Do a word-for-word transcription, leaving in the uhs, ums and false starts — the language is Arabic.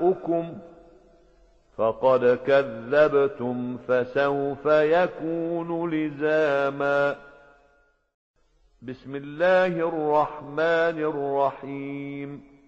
جاءوكم فقد كذبتم فسوف يكون لزاما. بسم الله الرحمن الرحيم